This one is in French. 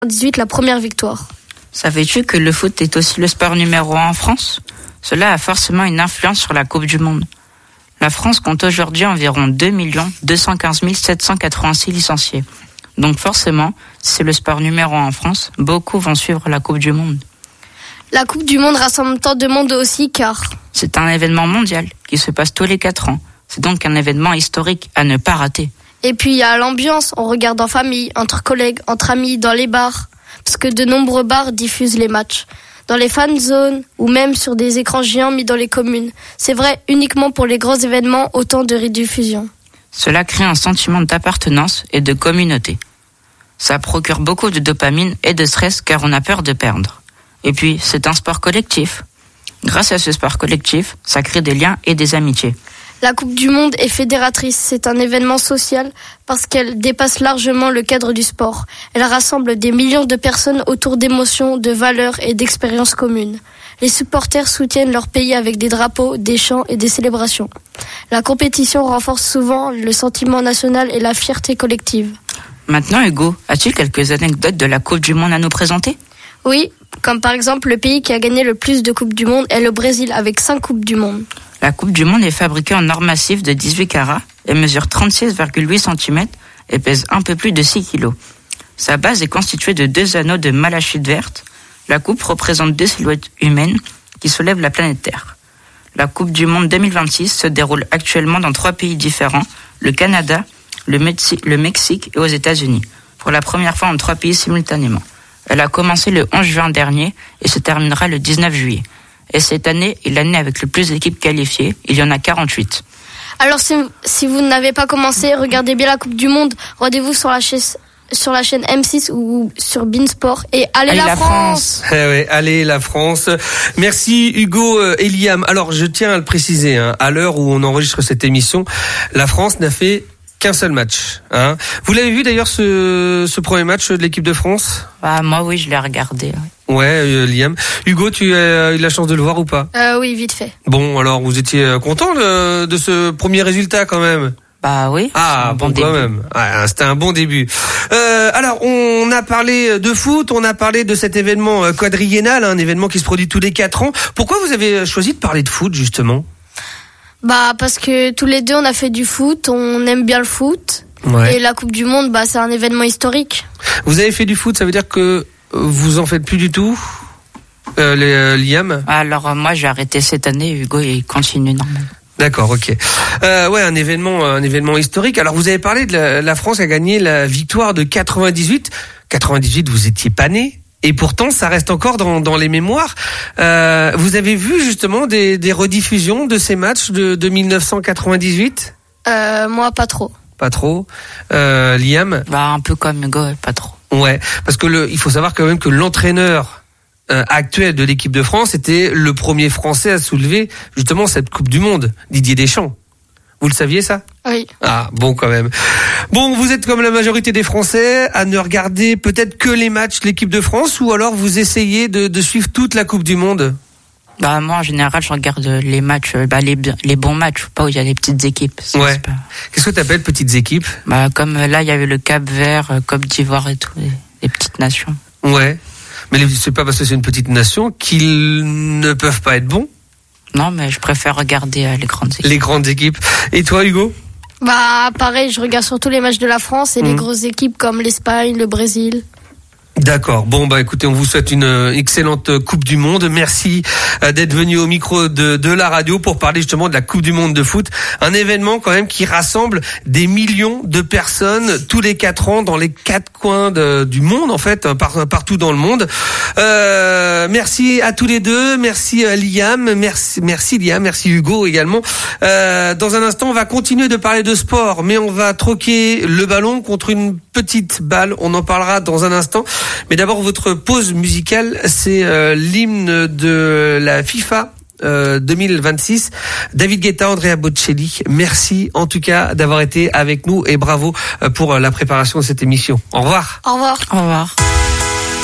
18 la première victoire. Savais-tu que le foot est aussi le sport numéro 1 en France ? Cela a forcément une influence sur la Coupe du Monde. La France compte aujourd'hui environ 2 215 786 licenciés. Donc forcément, si c'est le sport numéro 1 en France, beaucoup vont suivre la Coupe du Monde. La Coupe du Monde rassemble tant de monde aussi car c'est un événement mondial qui se passe tous les 4 ans. C'est donc un événement historique à ne pas rater. Et puis il y a l'ambiance, on regarde en famille, entre collègues, entre amis, dans les bars. Parce que de nombreux bars diffusent les matchs. Dans les fan zones ou même sur des écrans géants mis dans les communes. C'est vrai uniquement pour les grands événements, autant de rediffusion. Cela crée un sentiment d'appartenance et de communauté. Ça procure beaucoup de dopamine et de stress car on a peur de perdre. Et puis, c'est un sport collectif. Grâce à ce sport collectif, ça crée des liens et des amitiés. La Coupe du Monde est fédératrice, c'est un événement social parce qu'elle dépasse largement le cadre du sport. Elle rassemble des millions de personnes autour d'émotions, de valeurs et d'expériences communes. Les supporters soutiennent leur pays avec des drapeaux, des chants et des célébrations. La compétition renforce souvent le sentiment national et la fierté collective. Maintenant, Hugo, as-tu quelques anecdotes de la Coupe du Monde à nous présenter ? Oui, comme par exemple le pays qui a gagné le plus de Coupes du Monde est le Brésil avec 5 Coupes du Monde. La Coupe du Monde est fabriquée en or massif de 18 carats et mesure 36,8 cm et pèse un peu plus de 6 kg. Sa base est constituée de 2 anneaux de malachite verte. La coupe représente 2 silhouettes humaines qui soulèvent la planète Terre. La Coupe du Monde 2026 se déroule actuellement dans 3 pays différents, le Canada, le Mexique et aux États-Unis, pour la première fois en 3 pays simultanément. Elle a commencé le 11 juin dernier et se terminera le 19 juillet. Et cette année est l'année avec le plus d'équipes qualifiées. Il y en a 48. Alors si vous n'avez pas commencé, regardez bien la Coupe du Monde. Rendez-vous sur la chaîne M6 ou sur Beansport. Et allez la France. Ouais, allez la France. Merci Hugo et Liam. Alors je tiens à le préciser, à l'heure où on enregistre cette émission, la France n'a fait qu'un seul match. Vous l'avez vu d'ailleurs ce premier match de l'équipe de France ? Moi oui, je l'ai regardé. Ouais, Liam. Hugo, tu as eu la chance de le voir ou pas ? Oui, vite fait. Bon, alors vous étiez content de ce premier résultat quand même ? Oui. Ah, bon début. Quand même. C'était un bon début. Alors, on a parlé de foot, on a parlé de cet événement quadriennal, un événement qui se produit tous les 4 ans. Pourquoi vous avez choisi de parler de foot, justement ? Parce que tous les deux, on a fait du foot, on aime bien le foot. Ouais. Et la Coupe du Monde, c'est un événement historique. Vous avez fait du foot, ça veut dire que vous en faites plus du tout, Liam ? Alors, moi, j'ai arrêté cette année, Hugo, il continue normalement. D'accord, ok. Un événement historique. Alors, vous avez parlé de la France a gagné la victoire de 98. 98, vous étiez pas né. Et pourtant, ça reste encore dans les mémoires. Vous avez vu justement des rediffusions de ces matchs de 1998 ? Moi, pas trop. Pas trop. Liam ? Un peu comme Hugo, pas trop. Ouais, parce que il faut savoir quand même que l'entraîneur actuel de l'équipe de France était le premier Français à soulever justement cette Coupe du Monde, Didier Deschamps. Vous le saviez ça ? Oui. Ah, bon quand même. Bon, vous êtes comme la majorité des Français à ne regarder peut-être que les matchs de l'équipe de France ou alors vous essayez de suivre toute la Coupe du Monde ? Moi, en général, je regarde les matchs, les bons matchs, pas où il y a les petites équipes. Ouais. Qu'est-ce que tu appelles petites équipes ? Comme là, il y a eu le Cap-Vert, Côte d'Ivoire et tout, les petites nations. Ouais. Mais c'est pas parce que c'est une petite nation qu'ils ne peuvent pas être bons. Non, mais je préfère regarder les grandes équipes. Les grandes équipes. Et toi, Hugo ? Pareil, je regarde surtout les matchs de la France et les grosses équipes comme l'Espagne, le Brésil. D'accord. Bon, écoutez, on vous souhaite une excellente Coupe du Monde. Merci d'être venu au micro de la radio pour parler justement de la Coupe du Monde de foot. Un événement quand même qui rassemble des millions de personnes tous les 4 ans dans les 4 coins du monde, en fait, partout dans le monde. Merci à tous les deux. Merci Liam. Merci Liam. Merci Hugo également. Dans un instant, on va continuer de parler de sport, mais on va troquer le ballon contre une petite balle. On en parlera dans un instant. Mais d'abord, votre pause musicale, c'est l'hymne de la FIFA 2026. David Guetta, Andrea Bocelli. Merci en tout cas d'avoir été avec nous et bravo pour la préparation de cette émission. Au revoir. Au revoir. Au revoir.